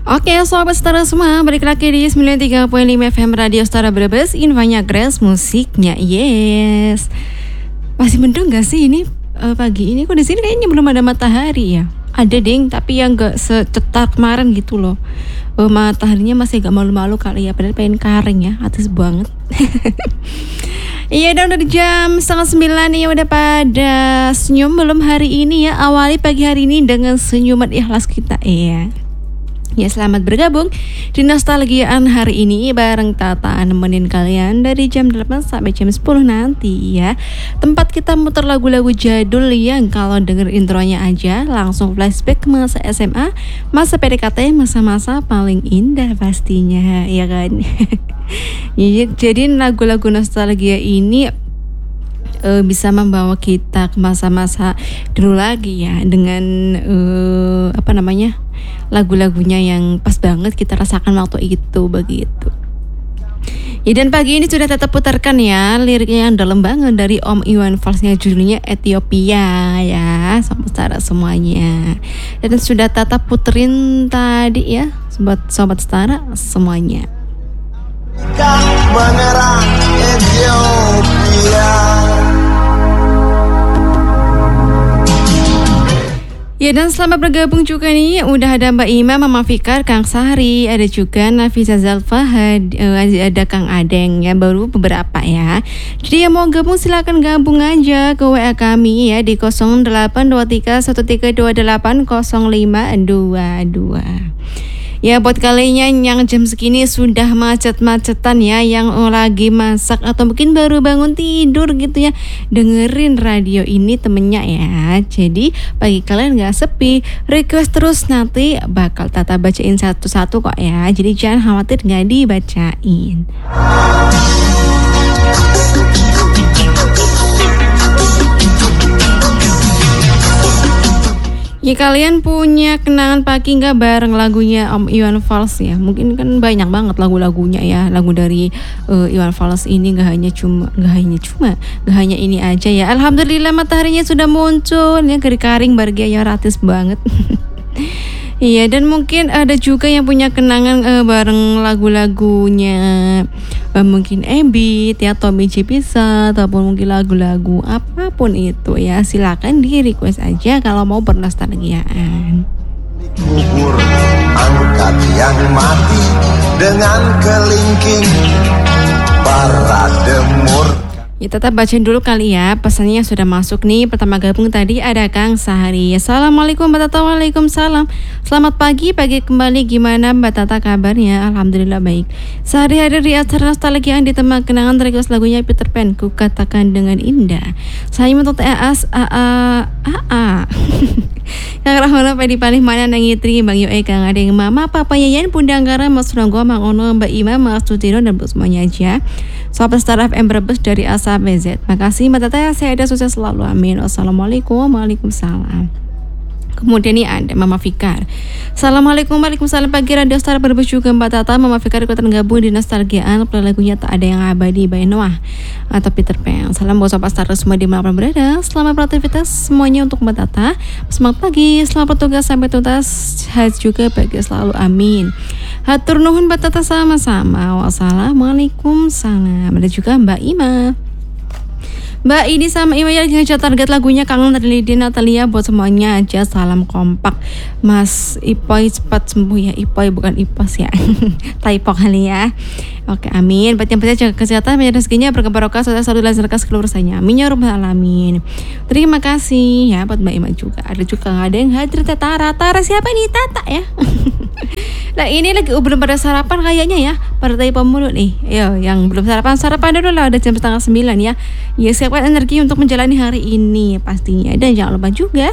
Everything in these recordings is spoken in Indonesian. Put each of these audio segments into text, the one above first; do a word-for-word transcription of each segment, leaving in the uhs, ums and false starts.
Oke, sobat setara semua, balik lagi di sembilan puluh tiga koma lima F M Radio Setara Brebes. Infonya Grace, musiknya yes. Masih mendung gak sih ini uh, pagi ini? Kok di sini kayaknya belum ada matahari ya? Ada ding, tapi yang gak secetar kemarin gitu loh. Uh, mataharinya masih agak malu-malu kali ya, padahal pengen kering ya, atas banget. Iya, dan udah jam setengah sembilan nih, udah pada senyum belum hari ini ya? Awali pagi hari ini dengan senyuman ikhlas kita, iya. Ya, selamat bergabung di Nostalgiaan hari ini bareng Tata nemenin kalian dari jam delapan sampai jam sepuluh nanti ya. Tempat kita muter lagu-lagu jadul yang kalau denger intronya aja langsung flashback ke masa S M A, masa P D K T, masa-masa paling indah pastinya, ya kan? Ya, jadi lagu-lagu nostalgia ini Uh, bisa membawa kita ke masa-masa dulu lagi ya, dengan uh, apa namanya lagu-lagunya yang pas banget kita rasakan waktu itu begitu. Ya, dan pagi ini sudah tetap putarkan ya liriknya yang dalam banget dari Om Iwan Fals-nya, judulnya Ethiopia ya, sama setara semuanya. Dan sudah tetap puterin tadi ya sobat sobat setara semuanya. Menyerang Ethiopia. Ya, dan selamat bergabung juga nih, udah ada Mbak Ima, Mama Fikar, Kang Sahri, ada juga Nafisa Zalfa, ada Kang Adeng ya, baru beberapa ya. Jadi yang mau gabung silakan gabung aja ke W A kami ya di nol delapan dua tiga satu tiga dua delapan nol lima dua dua. Ya, buat kalian yang jam segini sudah macet-macetan ya, yang lagi masak atau mungkin baru bangun tidur gitu ya, dengerin radio ini temennya ya. Jadi bagi kalian gak sepi, request terus, nanti bakal Tata bacain satu-satu kok ya. Jadi jangan khawatir gak dibacain. Ya, kalian punya kenangan pagi nggak bareng lagunya Om Iwan Fals ya? Mungkin kan banyak banget lagu-lagunya ya. Lagu dari uh, Iwan Fals ini nggak hanya cuma nggak hanya cuma nggak hanya ini aja ya. Alhamdulillah mataharinya sudah muncul ya, kering-kering bahagia ya, ratis banget. Iya, dan mungkin ada juga yang punya kenangan uh, bareng lagu-lagunya uh, mungkin Ebit ya, Tommy C Pisa, ataupun mungkin lagu-lagu apapun itu ya. Silakan di request aja kalau mau bernostalgiaan. Kubur angkat yang mati dengan kelingking parade murka. Ya, tetap bacain dulu kali ya pesannya yang sudah masuk nih. Pertama gabung tadi ada Kang Sahari. Assalamualaikum Mbak Tata. Waalaikumsalam. Selamat pagi, pagi kembali. Gimana Mbak Tata kabarnya? Alhamdulillah baik. Sehari-hari di acara nostalgia di tema kenangan request lagunya Peter Pan, ku katakan dengan indah. Saya untuk T A S A A A A. Kang Rahwana Pedi Palih Mana Nangitri, Bang Yoe, Kang Adeng, Mama, Papa Yayan, Bunda Anggara, Mas Ronggo, Mang Ono, Mbak Ima, Mas Tutino, dan semuanya aja. Sobat Star F M Brebes dari A sampai Z. Makasih Mbak Tata, saya ada sukses selalu, amin. Wassalamualaikum, waalaikumsalam. Kemudian ini ada Mama Fikar. Assalamualaikum, waalaikumsalam. Pagi Radio Star Brebes juga Mbak Tata. Mama Fikar ikutan gabung di nostalgiaan. Lagunya Tak Ada Yang Abadi by Noah atau Peter Pan. Salam buat sobat Star semua di mana berada. Selamat beraktivitas semuanya untuk Mbak Tata. Semangat pagi, selamat bertugas sampai tuntas. Sehat juga bagi selalu, amin. Hatur nuhun Mbak Tata, sama-sama. Wassalamualaikum salam. Ada juga Mbak Ima. Mbak ini sama Ima yang ngecat target lagunya Kangen dari Lidi Natalia buat semuanya aja. Salam kompak. Mas Ipoy cepat sembuh ya. Ipoy bukan Ipos ya. Typo kali ya. Oke, amin. Buat yang percaya jaga kesehatan, banyak rezekinya, berkebarokah, sukses selalu dilancarkan keluarganya. Amin ya rabbal alamin. Terima kasih ya buat Mbak Ima juga. Ada juga ada yang hadir Tara. Tara siapa nih? Tata ya. Nah, ini lagi belum pada sarapan kayaknya ya. Pada typo mulu nih. Yo, yang belum sarapan, sarapan dulu lah, udah jam setengah sembilan ya. Ya, siapkan energi untuk menjalani hari ini pastinya. Dan jangan lupa juga,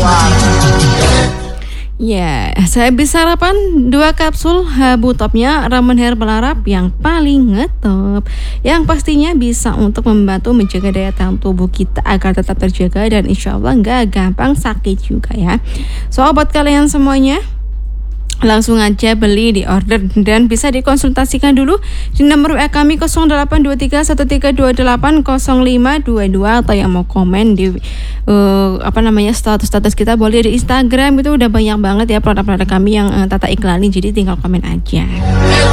ya, saya bisa sarapan dua kapsul Habu Topnya ramen herbal Arab yang paling ngetop, yang pastinya bisa untuk membantu menjaga daya tahan tubuh kita agar tetap terjaga dan insya Allah nggak gampang sakit juga ya. So, buat kalian semuanya, langsung aja beli di order dan bisa dikonsultasikan dulu di nomor W A kami nol delapan dua tiga satu tiga dua delapan nol lima dua dua, atau yang mau komen di uh, apa namanya status-status kita boleh di Instagram. Itu udah banyak banget ya produk-produk kami yang uh, Tata iklanin, jadi tinggal komen aja.